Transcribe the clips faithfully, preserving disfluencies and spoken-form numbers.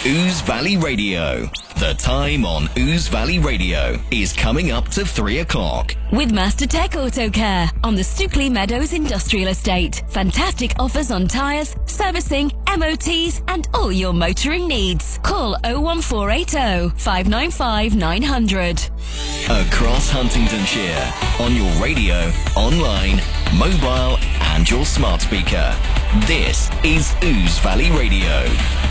Ouse Valley Radio. The time on Ouse Valley Radio is coming up to three o'clock. With Master Tech Auto Care on the Stookley Meadows Industrial Estate. Fantastic offers on tyres, servicing, M O Ts and all your motoring needs. Call oh one four eight oh, five nine five, nine hundred. Across Huntingdonshire, on your radio, online, mobile and your smart speaker. This is Ouse Valley Radio.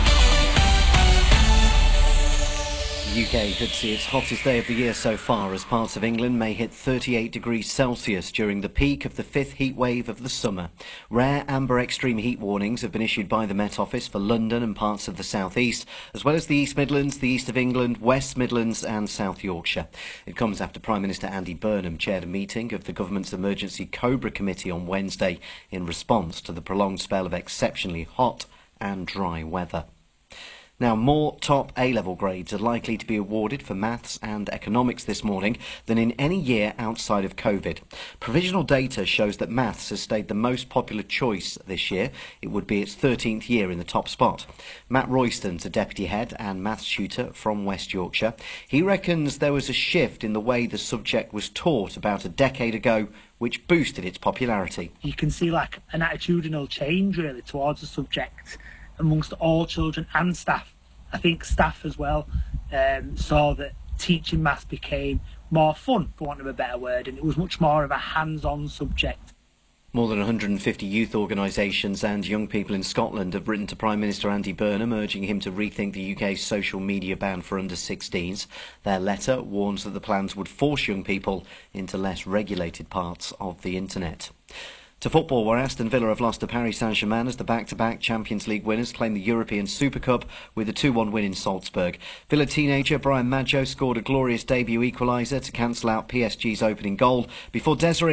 The U K could see its hottest day of the year so far, as parts of England may hit thirty-eight degrees Celsius during the peak of the fifth heat wave of the summer. Rare amber extreme heat warnings have been issued by the Met Office for London and parts of the South East, as well as the East Midlands, the East of England, West Midlands and South Yorkshire. It comes after Prime Minister Andy Burnham chaired a meeting of the government's Emergency Cobra Committee on Wednesday in response to the prolonged spell of exceptionally hot and dry weather. Now, more top A-level grades are likely to be awarded for maths and economics this morning than in any year outside of COVID. Provisional data shows that maths has stayed the most popular choice this year. It would be its thirteenth year in the top spot. Matt Royston's a deputy head and maths tutor from West Yorkshire. He reckons there was a shift in the way the subject was taught about a decade ago, which boosted its popularity. You can see like an attitudinal change really towards the subject amongst all children and staff. I think staff as well um, saw that teaching maths became more fun, for want of a better word, and it was much more of a hands-on subject. More than one hundred fifty youth organisations and young people in Scotland have written to Prime Minister Andy Burnham urging him to rethink the U K's social media ban for under sixteens. Their letter warns that the plans would force young people into less regulated parts of the internet. To football, where Aston Villa have lost to Paris Saint-Germain as the back-to-back Champions League winners claim the European Super Cup with a two one win in Salzburg. Villa teenager Brian Maggio scored a glorious debut equaliser to cancel out P S G's opening goal before Desiree